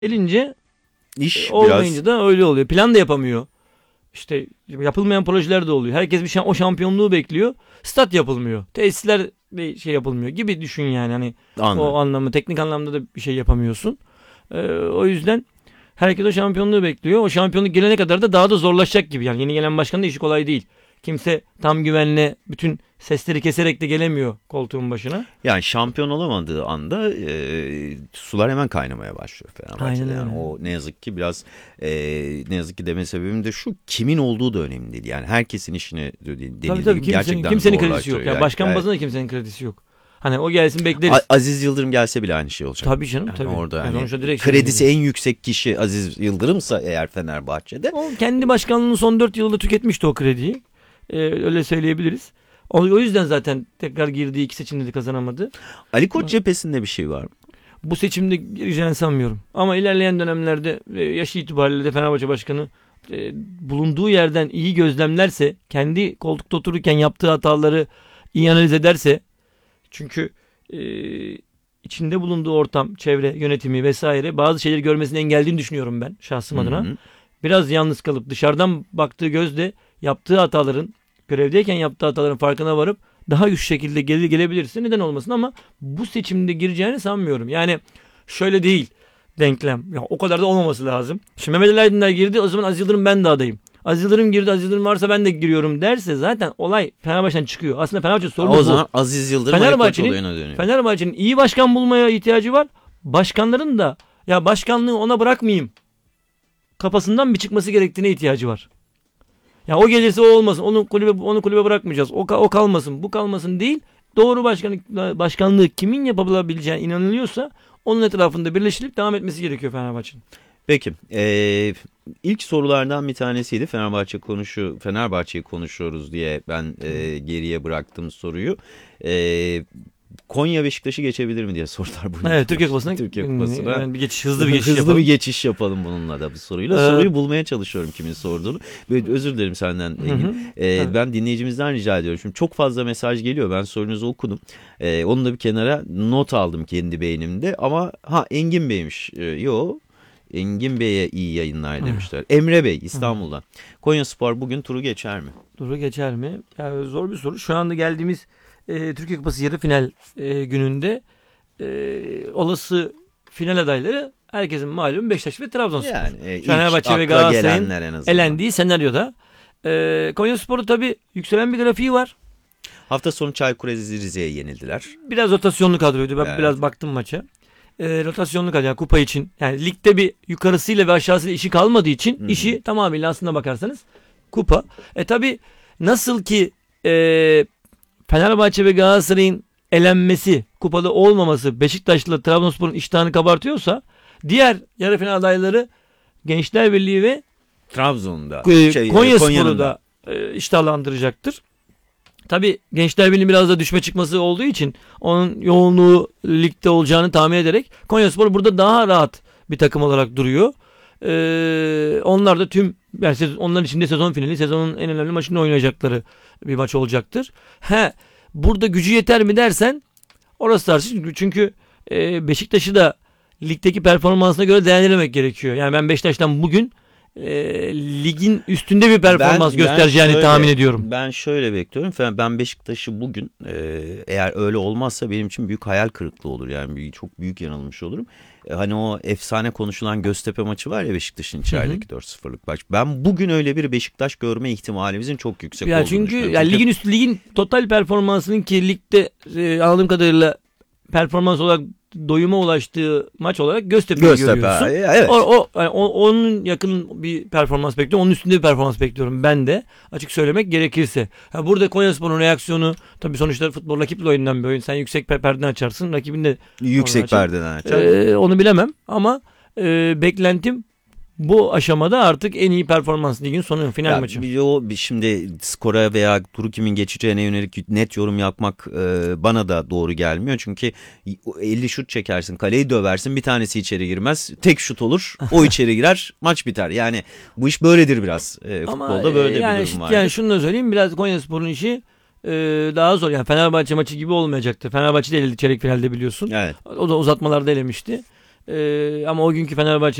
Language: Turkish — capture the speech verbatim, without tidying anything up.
gelince İş olmayınca biraz da öyle oluyor. Plan da yapamıyor. İşte yapılmayan projeler de oluyor. Herkes bir şa- o şampiyonluğu bekliyor. Stat yapılmıyor. Tesisler bir şey yapılmıyor gibi düşün yani. Hani anladım. o anlamda, teknik anlamda da bir şey yapamıyorsun. Ee, o yüzden herkes o şampiyonluğu bekliyor. O şampiyonluk gelene kadar da daha da zorlaşacak gibi. Yani yeni gelen başkanın da işi kolay değil. Kimse tam güvenle bütün sesleri keserek de gelemiyor koltuğun başına. Yani şampiyon olamadığı anda e, sular hemen kaynamaya başlıyor Fenerbahçe'de. Aynen Yani öyle. o ne yazık ki biraz e, ne yazık ki deme sebebim de şu, kimin olduğu da önemli değil. Yani herkesin işini denildiği Tabii tabii kimsenin, gerçekten kimsenin kredisi yok. zorlaştırıyor. Yani başkan Yani- bazında kimsenin kredisi yok. Hani o gelsin bekleriz. A- Aziz Yıldırım gelse bile aynı şey olacak. Tabii canım Yani tabii. orada Yani hani sonuçta direkt kredisi şey en yüksek kişi Aziz Yıldırım'sa eğer Fenerbahçe'de. o kendi başkanlığının son dört yılında tüketmişti o krediyi. Ee, öyle söyleyebiliriz. O, o yüzden zaten tekrar girdiği iki seçimde de kazanamadı. Ali Koç cephesinde bir şey var mı? Bu seçimde gireceğini sanmıyorum. Ama ilerleyen dönemlerde e, yaşı itibariyle de Fenerbahçe Başkanı e, bulunduğu yerden iyi gözlemlerse, kendi koltukta otururken yaptığı hataları iyi analiz ederse, çünkü e, içinde bulunduğu ortam, çevre, yönetimi vesaire bazı şeyleri görmesini engellediğini düşünüyorum ben şahsım Hı adına. hı. Biraz yalnız kalıp dışarıdan baktığı gözle yaptığı hataların, görevdeyken yaptığı hataların farkına varıp daha güçlü şekilde gele, gelebilirse neden olmasın, ama bu seçimde gireceğini sanmıyorum. Yani şöyle değil denklem. Ya o kadar da olmaması lazım. Şimdi Mehmet Ali Aydınlar girdi, o zaman Aziz Yıldırım ben de adayım. Aziz Yıldırım girdi, Aziz Yıldırım varsa ben de giriyorum derse zaten olay Fenerbahçe'den çıkıyor. Aslında Fenerbahçe sorunu O bu. zaman Aziz Yıldırım Ali Koç Fenerbahçe'nin olayına dönüyor. Fenerbahçe'nin iyi başkan bulmaya ihtiyacı var. Başkanların da ya başkanlığı ona bırakmayayım kafasından bir çıkması gerektiğine ihtiyacı var. Ya o gelirse o olmasın. Onu kulübe onu kulübe bırakmayacağız. O, o kalmasın, bu kalmasın değil. Doğru başkanlık başkanlığı kimin yapabileceğine inanılıyorsa onun etrafında birleşilip devam etmesi gerekiyor Fenerbahçe'nin. Peki, e, ilk sorulardan bir tanesiydi Fenerbahçe konuşu Fenerbahçe'yi konuşuyoruz diye ben e, geriye bıraktım soruyu. E, Konya Beşiktaş'ı geçebilir mi diye sordular bunu. Evet, Türkiye Kupası'na Türkiye Kupası'na. yani bir geçiş, hızlı bir geçiş Hızlı yapalım. bir geçiş yapalım bununla da bu soruyla. Ee, Soruyu bulmaya çalışıyorum kimin sorduğunu. Böyle, özür dilerim senden Engin. Hı hı. Ee, Evet. Ben dinleyicimizden rica ediyorum. Şimdi çok fazla mesaj geliyor. Ben sorunuzu okudum. Ee, onu da bir kenara not aldım kendi beynimde. Ama ha Engin Bey'miş. Ee, yo. Engin Bey'e iyi yayınlar demişler. Emre Bey İstanbul'dan. Konyaspor bugün turu geçer mi? Turu geçer mi? Yani zor bir soru. Şu anda geldiğimiz e, Türkiye Kupası yarı final e, gününde e, olası final adayları herkesin malumu Beşiktaş ve Trabzonspor. Yani e, ilk Fenerbahçe ve akla Galatasaray'ın gelenler en azından. elendiği senaryoda. E, Konyaspor'u tabii yükselen bir grafiği var. Hafta sonu Çaykur Rize'ye yenildiler. Biraz rotasyonlu kadroydu. Ben Evet. biraz baktım maça. E, rotasyonlu kadro yani kupa için. Yani ligde bir yukarısıyla ve aşağısıyla işi kalmadığı için Hı hı. işi tamamıyla aslında bakarsanız kupa. E tabii nasıl ki e, Fenerbahçe ve Galatasaray'ın elenmesi, kupada olmaması Beşiktaş'la Trabzonspor'un iştahını kabartıyorsa, diğer yarı final adayları Gençler Birliği ve Trabzon'da. e, Şey, Konyaspor'u Konya'nın da e, iştahlandıracaktır. Tabii Gençler Birliği biraz da düşme çıkması olduğu için onun yoğunluğu ligde olacağını tahmin ederek Konyaspor burada daha rahat bir takım olarak duruyor. Ee, onlar da tüm yani sezon, onların içinde sezon finali, sezonun en önemli maçını oynayacakları bir maç olacaktır. He, burada gücü yeter mi dersen orası tartışılır. Çünkü e, Beşiktaş'ı da ligdeki performansına göre değerlendirmek gerekiyor. Yani ben Beşiktaş'tan bugün e, ligin üstünde bir performans Ben- göstereceğini ben şöyle- tahmin ediyorum. Ben şöyle bekliyorum. Fe- Ben Beşiktaş'ı bugün e, eğer öyle olmazsa benim için büyük hayal kırıklığı olur. Yani bir, çok büyük yanılmış olurum. E, hani o efsane konuşulan Göztepe maçı var ya Beşiktaş'ın içerideki dört sıfırlık maç. Ben bugün öyle bir Beşiktaş görme ihtimalimizin çok yüksek Ya olduğunu çünkü düşünüyorum. ya Çünkü ligin üstü ligin total performansının ki ligde e, anladığım kadarıyla performans olarak doyuma ulaştığı maç olarak Göztepe'yi Göztepe, görüyorsun. evet. O, o, yani o- onun yakın bir performans bekliyorum. Onun üstünde bir performans bekliyorum ben de. Açık söylemek gerekirse. Ha, burada Konyaspor'un reaksiyonu tabii sonuçta futbol rakiple oynanan bir oyun. Sen yüksek per- perdeden açarsın. Rakibin de yüksek açar. perdeden açar. e, onu bilemem ama e, beklentim bu aşamada artık en iyi performans ligin sonu final Ya, maçı. bir o bir şimdi skora veya turu kimin geçeceğine yönelik net yorum yapmak e, bana da doğru gelmiyor. Çünkü elli şut çekersin, kaleyi döversin, bir tanesi içeri girmez. Tek şut olur, o içeri girer, maç biter. Yani bu iş böyledir biraz. E, futbolda böyle yani, bir işte- durum var. Yani şunu da söyleyeyim, biraz Konyaspor'un işi e, daha zor. Yani Fenerbahçe maçı gibi olmayacaktı. Fenerbahçe de eledi çeyrek finalde biliyorsun. Evet. O da uzatmalarda elemişti. Ee, ama o günkü Fenerbahçe